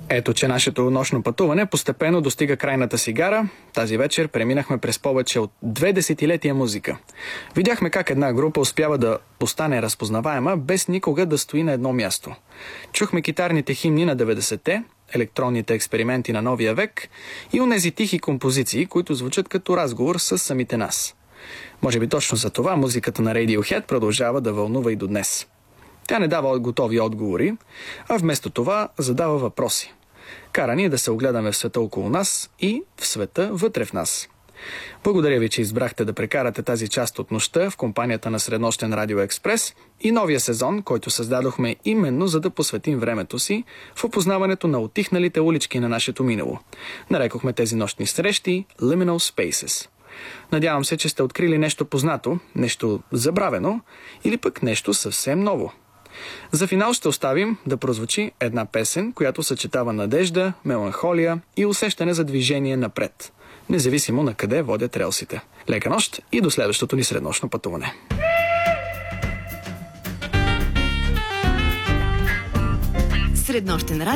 Ето, че нашето нощно пътуване постепенно достига крайната си гара. Тази вечер преминахме през повече от 2 десетилетия музика. Видяхме как една група успява да остане разпознаваема, без никога да стои на едно място. Чухме китарните химни на 90-те, електронните експерименти на новия век и онези тихи композиции, които звучат като разговор с самите нас. Може би точно за това музиката на Radiohead продължава да вълнува и до днес. Тя не дава готови отговори, а вместо това задава въпроси. Кара ни да се огледаме в света около нас и в света вътре в нас. Благодаря ви, че избрахте да прекарате тази част от нощта в компанията на Среднощен Радио Експрес и новия сезон, който създадохме именно за да посветим времето си в опознаването на утихналите улички на нашето минало. Нарекохме тези нощни срещи Liminal Spaces. Надявам се, че сте открили нещо познато, нещо забравено или пък нещо съвсем ново. За финал ще оставим да прозвучи една песен, която съчетава надежда, меланхолия и усещане за движение напред, независимо на къде водят релсите. Лека нощ и до следващото ни среднощно пътуване. Среднощен